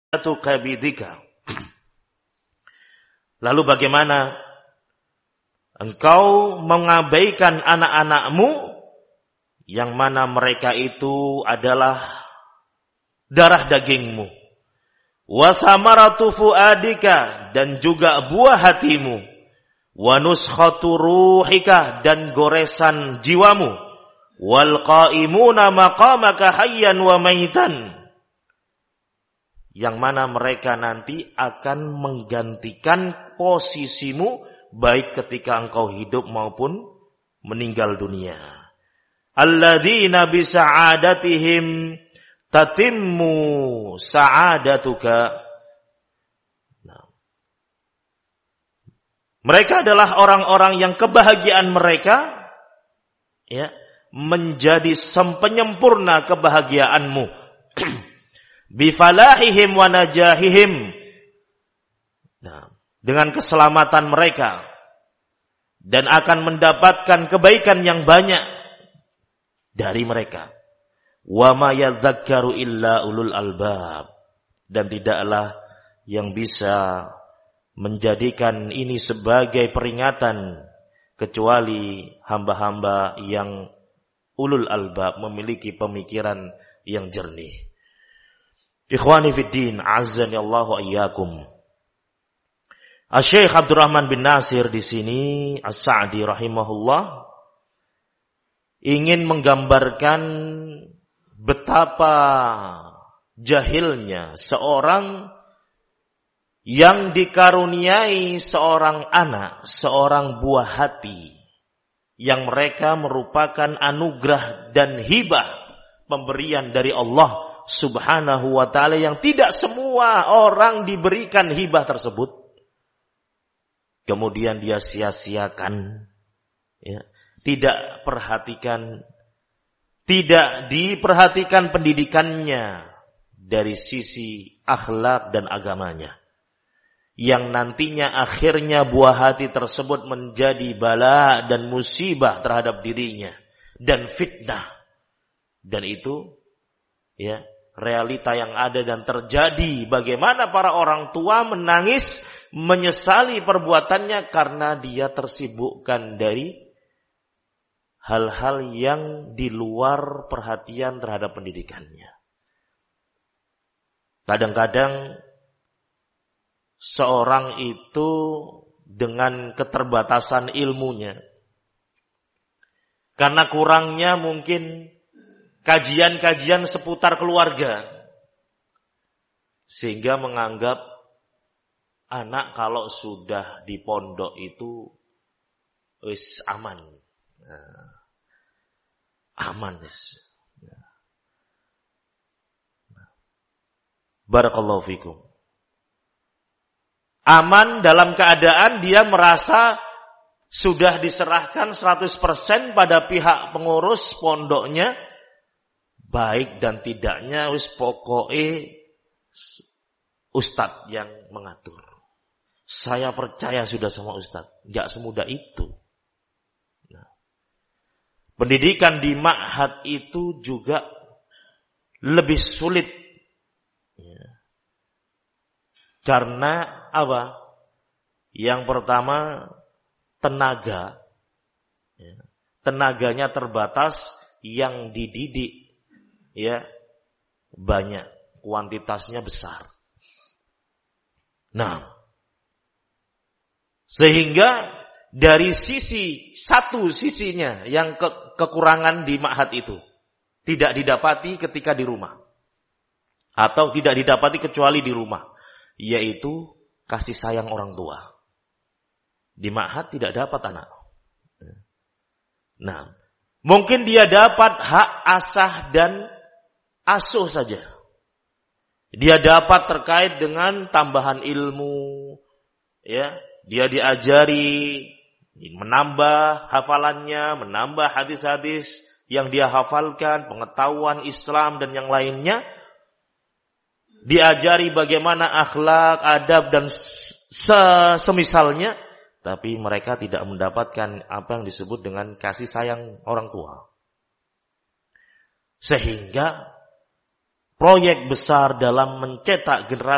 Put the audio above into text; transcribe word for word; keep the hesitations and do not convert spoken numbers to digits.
kabidika. Lalu bagaimana engkau mengabaikan anak-anakmu yang mana mereka itu adalah darah dagingmu, wa thamaratu fuadika, dan juga buah hatimu, wa nuskhatu ruhika, dan goresan jiwamu, wal qaimuna maqamaka hayyan wa maitan, yang mana mereka nanti akan menggantikan posisimu baik ketika engkau hidup maupun meninggal dunia. Alladzina bi sa'adatihim tatimmu sa'adatuka. Nah, mereka adalah orang-orang yang kebahagiaan mereka ya menjadi sempurna kebahagiaanmu. Bi falahihim wa najahihim. Nah, dengan keselamatan mereka dan akan mendapatkan kebaikan yang banyak dari mereka. Wa ma yadzakkaru illa ulul albab, dan tidaklah yang bisa menjadikan ini sebagai peringatan kecuali hamba-hamba yang ulul albab, memiliki pemikiran yang jernih. Ikhwani fid din, azzani Allahu iyyakum. Asy-Syaikh Abdurrahman bin Nasir di sini As-Sa'di rahimahullah ingin menggambarkan betapa jahilnya seorang yang dikaruniai seorang anak, seorang buah hati, yang mereka merupakan anugerah dan hibah, pemberian dari Allah Subhanahu wa ta'ala, yang tidak semua orang diberikan hibah tersebut. Kemudian dia sia-siakan, ya, tidak perhatikan, tidak diperhatikan pendidikannya dari sisi akhlak dan agamanya, yang nantinya akhirnya buah hati tersebut menjadi bala dan musibah terhadap dirinya dan fitnah. Dan itu ya realita yang ada dan terjadi, bagaimana para orang tua menangis menyesali perbuatannya karena dia tersibukkan dari hal-hal yang di luar perhatian terhadap pendidikannya. Kadang-kadang seorang itu dengan keterbatasan ilmunya, karena kurangnya mungkin kajian-kajian seputar keluarga, sehingga menganggap anak kalau sudah di pondok itu wis aman. Nah, aman wis. Barakallahu fikum. Aman dalam keadaan dia merasa sudah diserahkan seratus persen pada pihak pengurus pondoknya, baik dan tidaknya wis pokoknya ustadz yang mengatur. Saya percaya sudah sama ustadz. Enggak semudah itu. Nah, pendidikan di ma'had itu juga lebih sulit. Ya. Karena apa? Yang pertama, tenaga. Ya. Tenaganya terbatas, yang dididik ya banyak, kuantitasnya besar. Nah, sehingga dari sisi satu sisinya yang ke, kekurangan di ma'had itu tidak didapati ketika di rumah, atau tidak didapati kecuali di rumah, yaitu kasih sayang orang tua. Di ma'had tidak dapat anak. Nah, mungkin dia dapat hak asah dan asuh saja. Dia dapat terkait dengan tambahan ilmu, ya. Dia diajari menambah hafalannya, menambah hadis-hadis yang dia hafalkan, pengetahuan Islam dan yang lainnya. Diajari bagaimana akhlak, adab dan semisalnya, tapi mereka tidak mendapatkan apa yang disebut dengan kasih sayang orang tua. Sehingga proyek besar dalam mencetak generasi